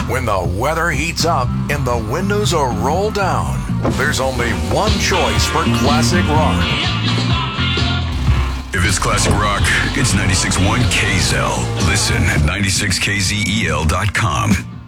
When the weather heats up and the windows are rolled down, there's only one choice for classic rock. If it's classic rock, it's 96.1 KZEL. Listen at 96kzel.com.